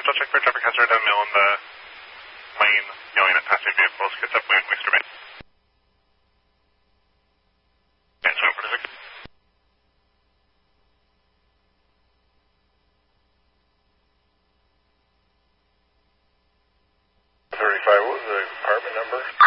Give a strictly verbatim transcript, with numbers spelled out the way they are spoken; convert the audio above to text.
Hotel check for traffic hazard down mill in the lane, yelling at passing vehicles. Gets up wind, Mister Bay. And so for the thirty-five, what was the apartment number?